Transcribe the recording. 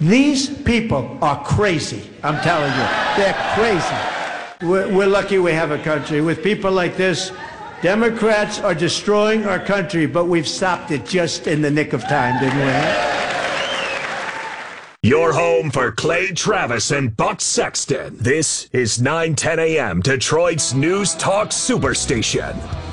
These people are crazy. I'm telling you, they're crazy. We're lucky we have a country. With people like this, Democrats are destroying our country, but we've stopped it just in the nick of time, didn't we? Your home for Clay Travis and Buck Sexton. This is 910 a.m. Detroit's News Talk Superstation.